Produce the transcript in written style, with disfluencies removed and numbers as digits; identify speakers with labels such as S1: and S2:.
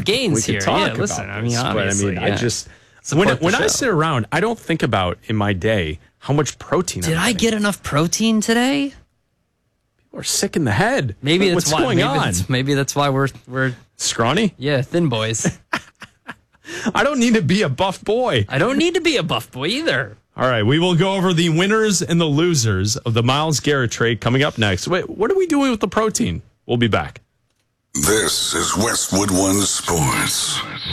S1: gains here.
S2: Talk
S1: Yeah,
S2: about
S1: listen, I mean,
S2: this,
S1: obviously,
S2: but I just
S1: Support
S2: when
S1: the
S2: I
S1: show.
S2: sit around, I don't think about in my day how much protein.
S1: Did I get enough protein today?
S2: People are sick in the head.
S1: Maybe
S2: What's
S1: that's why.
S2: going on?
S1: Maybe that's why we're
S2: Scrawny?
S1: yeah, thin boys.
S2: I don't need to be a buff boy.
S1: I don't need to be a buff boy either.
S2: All right, we will go over the winners and the losers of the Myles Garrett trade coming up next. Wait, what are we doing with the protein? We'll be back.
S3: This is Westwood One Sports.